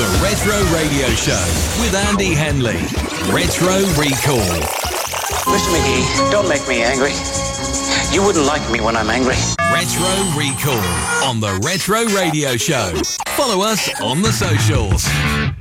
The Retro Radio Show with Andy Henley. Retro Recall. Mr. McGee, don't make me angry. You wouldn't like me when I'm angry. Retro Recall on The Retro Radio Show. Follow us on the socials.